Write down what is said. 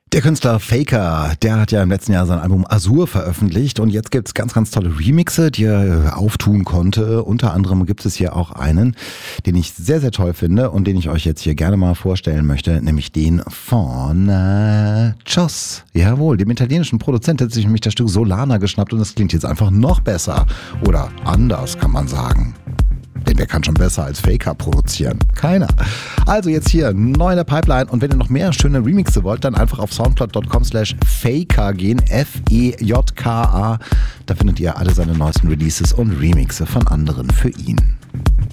Der Künstler Faker, der hat ja im letzten Jahr sein Album Azur veröffentlicht und jetzt gibt's ganz, ganz tolle Remixe, die er auftun konnte. Unter anderem gibt es hier auch einen, den ich sehr, sehr toll finde und den ich euch jetzt hier gerne mal vorstellen möchte, nämlich den von Joss. Jawohl, dem italienischen Produzent hat sich nämlich das Stück Solana geschnappt und das klingt jetzt einfach noch besser. Oder anders, kann man sagen. Denn wer kann schon besser als Faker produzieren? Keiner. Also jetzt hier neu in der Pipeline und wenn ihr noch mehr schöne Remixe wollt, dann einfach auf soundcloud.com/Faker gehen, F-E-J-K-A. Da findet ihr alle seine neuesten Releases und Remixe von anderen für ihn.